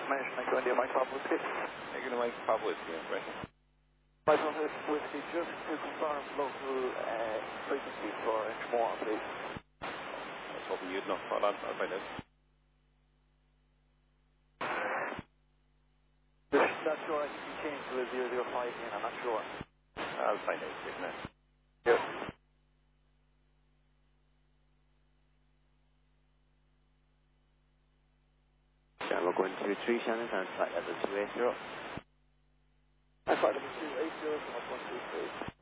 information. Thank you, India Mike Papa Whiskey. India Mike Papa Whiskey information. Mike Papa Whiskey, just to confirm local frequency for Inchmore, please. I was hoping you'd know. Hold on, I'll find out. Not sure, I think you changed to a 005 again, I'm not sure. I'll find out, isn't it? Yes. We're going to 3 Shannon and flight level 280. Flight level 280, so much 123.